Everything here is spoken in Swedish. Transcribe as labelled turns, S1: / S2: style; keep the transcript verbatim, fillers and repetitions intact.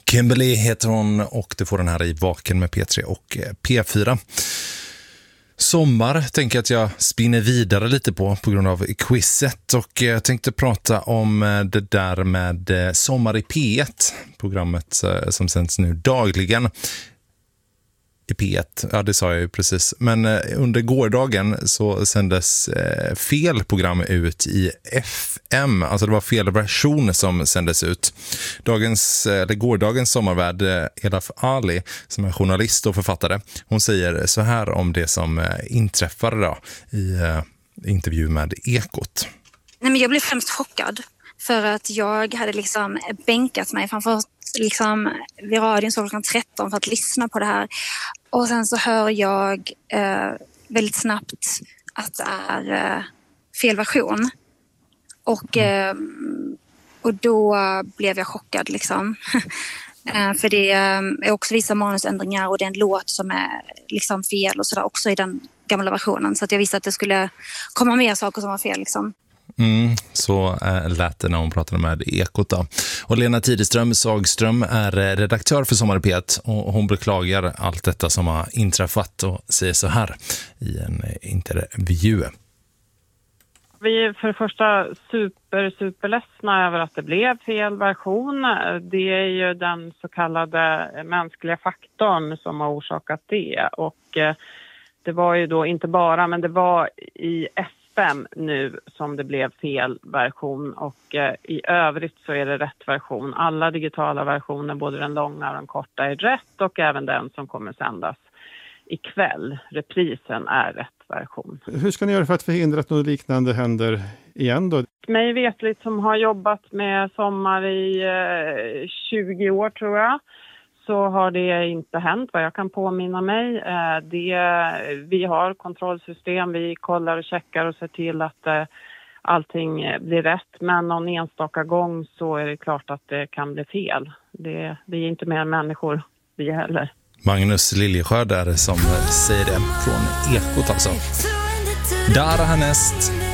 S1: Kimberly heter hon och du får den här i Vaken med P tre och P fyra. Sommar tänker jag att jag spinner vidare lite på på grund av quizet, och jag tänkte prata om det där med Sommar i P ett, programmet som sänds nu dagligen i P ett. Ja, det sa jag ju precis. Men under gårdagen så sändes fel program ut i F M. Alltså det var fel version som sändes ut. Dagens, eller gårdagens sommarvärd, Elaf Ali, som är journalist och författare, hon säger så här om det som inträffade då i intervju med Ekot.
S2: Nej, men jag blev främst chockad för att jag hade liksom bänkat mig framför liksom vid radion så klockan tretton för att lyssna på det här. Och sen så hör jag eh, väldigt snabbt att det är eh, fel version. Och, eh, och då blev jag chockad liksom. eh, för det är också vissa manusändringar och det är en låt som är liksom fel och sådär också i den gamla versionen. Så att jag visste att det skulle komma mer saker som var fel liksom.
S1: Mm, så äh, lät det när hon pratade med Ekot då. Och Lena Tideström Sagström är redaktör för Sommar i P ett och hon beklagar allt detta som har inträffat och säger så här i en intervju.
S3: Vi är för det första super, super ledsna över att det blev fel version. Det är ju den så kallade mänskliga faktorn som har orsakat det. Och eh, det var ju då inte bara, men det var i F M nu som det blev fel version, och eh, i övrigt så är det rätt version. Alla digitala versioner, både den långa och den korta, är rätt, och även den som kommer sändas ikväll, reprisen, är rätt version.
S4: Hur ska ni göra för att förhindra att något liknande händer igen då?
S3: Mig vetligt, som har jobbat med Sommar i eh, tjugo år tror jag, så har det inte hänt vad jag kan påminna mig. Det, vi har kontrollsystem, vi kollar och checkar och ser till att allting blir rätt. Men någon enstaka gång så är det klart att det kan bli fel. Det, vi är inte mer människor, vi heller.
S1: Magnus Liljesjö där som säger det från Ekot alltså. Där härnäst.